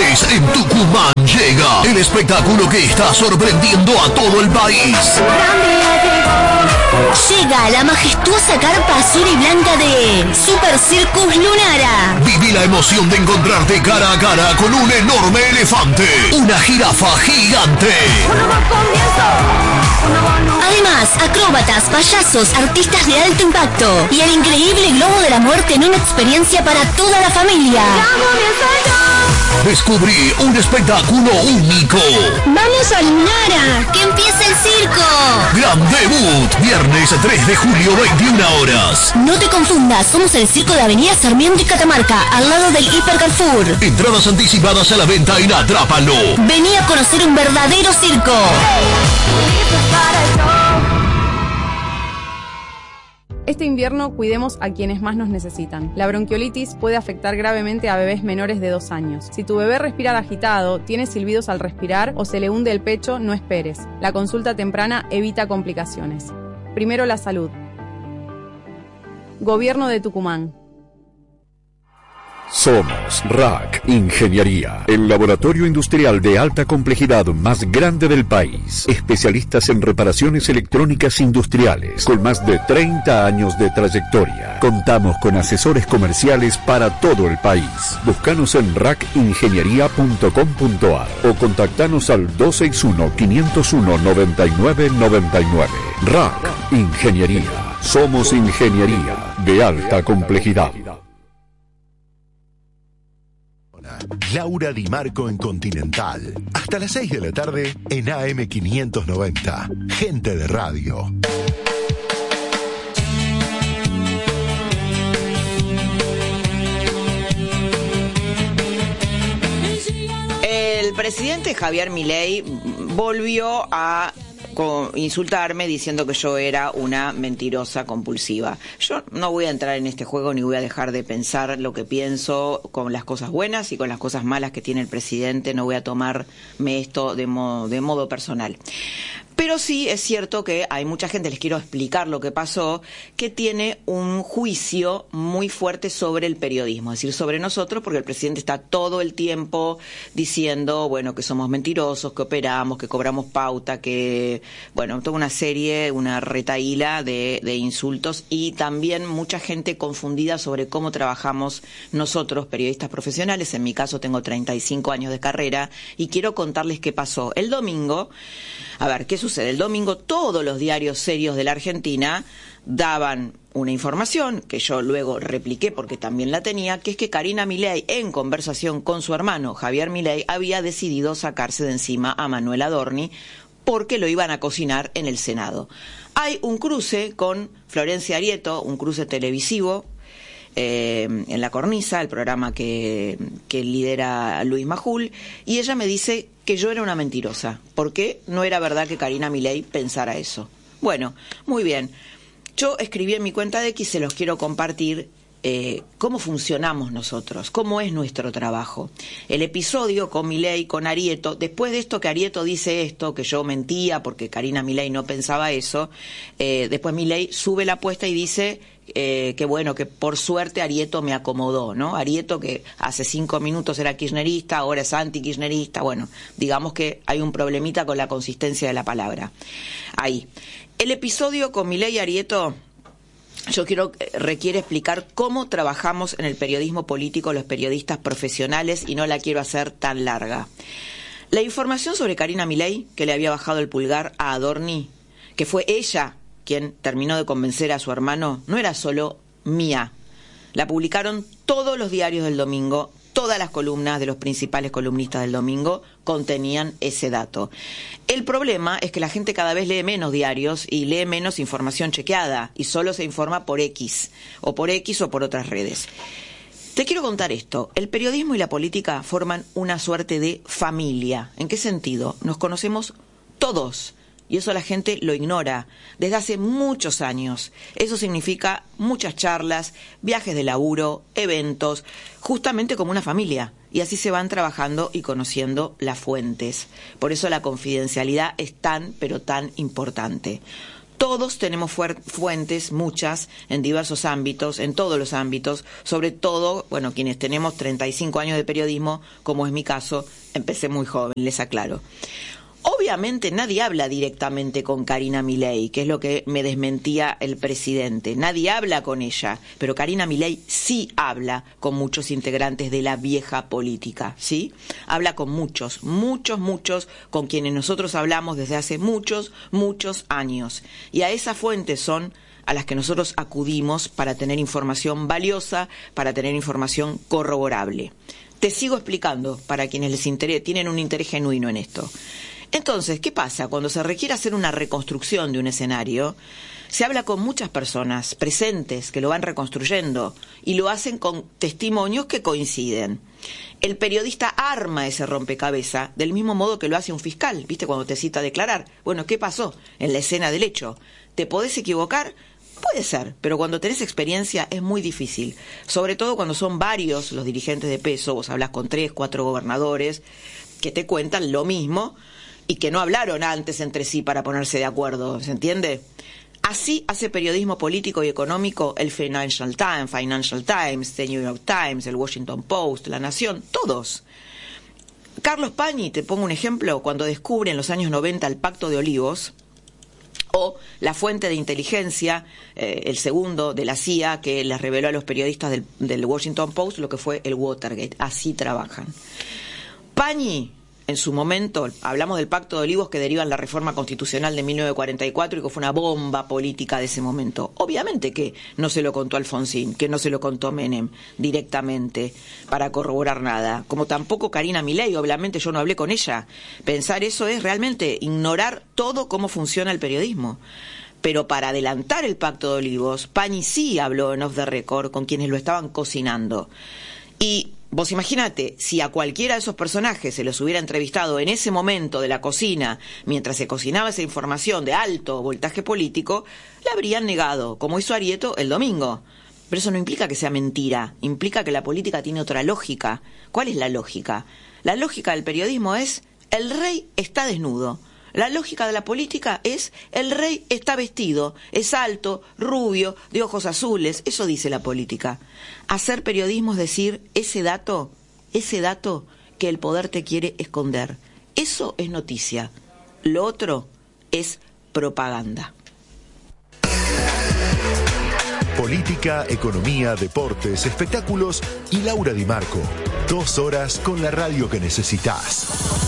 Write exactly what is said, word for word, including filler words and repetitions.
vez en Tucumán llega el espectáculo que está sorprendiendo a todo el país. Llega la majestuosa carpa azul y blanca de Super Circus Lunara. Viví la emoción de encontrarte cara a cara con un enorme elefante, una jirafa gigante. Además, acróbatas, payasos, artistas de alto impacto y el increíble globo de la muerte en una experiencia para toda la familia. Descubrí un espectáculo único. ¡Vamos a Lunara! ¡Que empiece el circo! Gran debut, viernes tres de julio, veintiuna horas. No te confundas, somos el circo de Avenida Sarmiento y Catamarca, al lado del Hiper Carrefour. Entradas anticipadas a la venta en Atrápalo. Vení a conocer un verdadero circo. Este invierno cuidemos a quienes más nos necesitan. La bronquiolitis puede afectar gravemente a bebés menores de dos años. Si tu bebé respira agitado, tiene silbidos al respirar o se le hunde el pecho, no esperes. La consulta temprana evita complicaciones. Primero la salud. Gobierno de Tucumán. Somos R A C Ingeniería, el laboratorio industrial de alta complejidad más grande del país. Especialistas en reparaciones electrónicas industriales, con más de treinta años de trayectoria. Contamos con asesores comerciales para todo el país. Búscanos en rac ingeniería punto com punto a r o contactanos al dos seis uno, cinco cero uno, nueve nueve nueve nueve. R A C Ingeniería. Somos ingeniería de alta complejidad. Laura Di Marco en Continental. Hasta las seis de la tarde en A M quinientos noventa. Gente de radio. El presidente Javier Milei volvió a insultarme diciendo que yo era una mentirosa compulsiva. Yo no voy a entrar en este juego ni voy a dejar de pensar lo que pienso con las cosas buenas y con las cosas malas que tiene el presidente. No voy a tomarme esto de modo, de modo personal. Pero sí es cierto que hay mucha gente, les quiero explicar lo que pasó, que tiene un juicio muy fuerte sobre el periodismo, es decir, sobre nosotros, porque el presidente está todo el tiempo diciendo, bueno, que somos mentirosos, que operamos, que cobramos pauta, que, bueno, toda una serie, una retahíla de, de insultos y también mucha gente confundida sobre cómo trabajamos nosotros, periodistas profesionales. En mi caso tengo treinta y cinco años de carrera y quiero contarles qué pasó. El domingo, a ver, ¿qué sucede? El domingo todos los diarios serios de la Argentina daban una información que yo luego repliqué porque también la tenía, que es que Karina Milei, en conversación con su hermano Javier Milei, había decidido sacarse de encima a Manuel Adorni porque lo iban a cocinar en el Senado. Hay un cruce con Florencia Arieto, un cruce televisivo, Eh, en La Cornisa, el programa que, que lidera Luis Majul, y ella me dice que yo era una mentirosa, porque no era verdad que Karina Milei pensara eso. Bueno, muy bien. Yo escribí en mi cuenta de X, se los quiero compartir, eh, cómo funcionamos nosotros, cómo es nuestro trabajo. El episodio con Milei, con Arieto, después de esto que Arieto dice esto, que yo mentía porque Karina Milei no pensaba eso, eh, después Milei sube la apuesta y dice Eh, que bueno, que por suerte Arieto me acomodó, ¿no? Arieto, que hace cinco minutos era kirchnerista, ahora es anti-kirchnerista. Bueno, digamos que hay un problemita con la consistencia de la palabra. Ahí. El episodio con Milei y Arieto, yo quiero, requiere explicar cómo trabajamos en el periodismo político los periodistas profesionales y no la quiero hacer tan larga. La información sobre Karina Milei, que le había bajado el pulgar a Adorni, que fue ella quien terminó de convencer a su hermano, no era solo mía. La publicaron todos los diarios del domingo, todas las columnas de los principales columnistas del domingo contenían ese dato. El problema es que la gente cada vez lee menos diarios y lee menos información chequeada y solo se informa por X, o por X o por otras redes. Te quiero contar esto. El periodismo y la política forman una suerte de familia. ¿En qué sentido? Nos conocemos todos. Y eso la gente lo ignora desde hace muchos años. Eso significa muchas charlas, viajes de laburo, eventos, justamente como una familia. Y así se van trabajando y conociendo las fuentes. Por eso la confidencialidad es tan, pero tan importante. Todos tenemos fuentes, muchas, en diversos ámbitos, en todos los ámbitos, sobre todo, bueno, quienes tenemos treinta y cinco años de periodismo, como es mi caso, empecé muy joven, les aclaro. Obviamente nadie habla directamente con Karina Milei, que es lo que me desmentía el presidente. Nadie habla con ella, pero Karina Milei sí habla con muchos integrantes de la vieja política, ¿sí? Habla con muchos, muchos, muchos, con quienes nosotros hablamos desde hace muchos, muchos años. Y a esas fuentes son a las que nosotros acudimos para tener información valiosa, para tener información corroborable. Te sigo explicando para quienes les interese, tienen un interés genuino en esto. Entonces, ¿qué pasa? Cuando se requiere hacer una reconstrucción de un escenario, se habla con muchas personas presentes que lo van reconstruyendo y lo hacen con testimonios que coinciden. El periodista arma ese rompecabezas del mismo modo que lo hace un fiscal, ¿viste? Cuando te cita a declarar. Bueno, ¿qué pasó en la escena del hecho? ¿Te podés equivocar? Puede ser, pero cuando tenés experiencia es muy difícil. Sobre todo cuando son varios los dirigentes de peso, vos hablas con tres, cuatro gobernadores que te cuentan lo mismo y que no hablaron antes entre sí para ponerse de acuerdo, ¿se entiende? Así hace periodismo político y económico el Financial Times, Financial Times, The New York Times, el Washington Post, La Nación, todos. Carlos Pañi, te pongo un ejemplo, cuando descubre en los años noventa el Pacto de Olivos, o la fuente de inteligencia, eh, el segundo de la C I A, que les reveló a los periodistas del, del Washington Post lo que fue el Watergate. Así trabajan. Pañi, en su momento, hablamos del Pacto de Olivos que deriva en la reforma constitucional de mil novecientos cuarenta y cuatro y que fue una bomba política de ese momento. Obviamente que no se lo contó Alfonsín, que no se lo contó Menem directamente para corroborar nada. Como tampoco Karina Milei, obviamente yo no hablé con ella. Pensar eso es realmente ignorar todo cómo funciona el periodismo. Pero para adelantar el Pacto de Olivos, Pañi sí habló en off the record con quienes lo estaban cocinando. Y vos imaginate, si a cualquiera de esos personajes se los hubiera entrevistado en ese momento de la cocina, mientras se cocinaba esa información de alto voltaje político, la habrían negado, como hizo Arieto el domingo. Pero eso no implica que sea mentira, implica que la política tiene otra lógica. ¿Cuál es la lógica? La lógica del periodismo es, el rey está desnudo. La lógica de la política es, el rey está vestido, es alto, rubio, de ojos azules, eso dice la política. Hacer periodismo es decir, ese dato, ese dato que el poder te quiere esconder. Eso es noticia. Lo otro es propaganda. Política, economía, deportes, espectáculos y Laura Di Marco. Dos horas con la radio que necesitas.